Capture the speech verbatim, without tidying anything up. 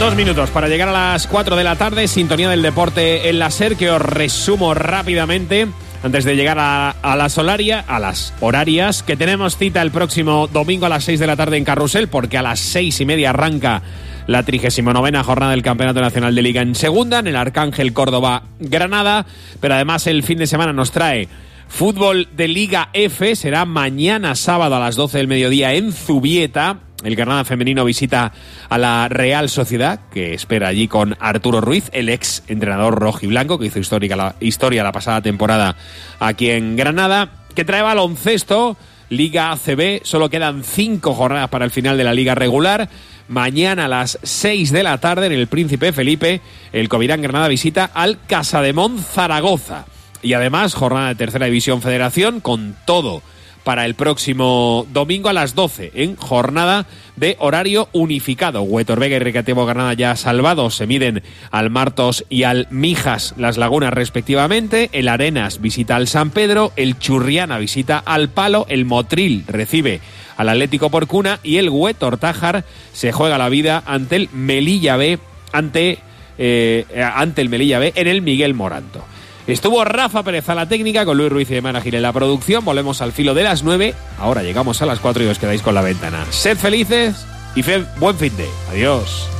Dos minutos para llegar a las cuatro de la tarde. Sintonía del deporte en la SER, que os resumo rápidamente antes de llegar a, a las holaria, a las horarias, que tenemos cita el próximo domingo a las seis de la tarde en Carrusel, porque a las seis y media arranca la trigésima novena jornada del Campeonato Nacional de Liga en Segunda, en el Arcángel Córdoba Granada. Pero además el fin de semana nos trae fútbol de Liga F. Será mañana sábado a las doce del mediodía en Zubieta. El Granada femenino visita a la Real Sociedad, que espera allí con Arturo Ruiz, el ex entrenador rojiblanco, que hizo histórica la, historia la pasada temporada aquí en Granada, que trae baloncesto, Liga A C B. Solo quedan cinco jornadas para el final de la liga regular. Mañana a las seis de la tarde en el Príncipe Felipe, el Covirán Granada visita al Casademont Zaragoza. Y además, jornada de Tercera División Federación con todo para el próximo domingo a las doce, en jornada de horario unificado. Huetor Vega y Recreativo Granada ya salvados se miden al Martos y al Mijas Las Lagunas respectivamente. El Arenas visita al San Pedro, el Churriana visita al Palo, el Motril recibe al Atlético Porcuna y el Huetor Tájar se juega la vida ante el Melilla B, ante, eh, ante el Melilla B en el Miguel Moranto. Estuvo Rafa Pérez a la técnica, con Luis Ruiz y Emana Gil en la producción. Volvemos al filo de las nueve. Ahora llegamos a las cuatro y os quedáis con La Ventana. Sed felices y fe, buen fin de. Adiós.